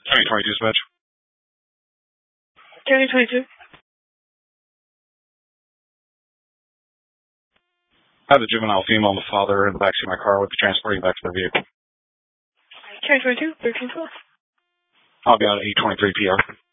2022 dispatch. 2022. I have a juvenile female and the father in the backseat of my car with the transporting back to their vehicle. 2022, 1312. I'll be out at 8:23 p.m.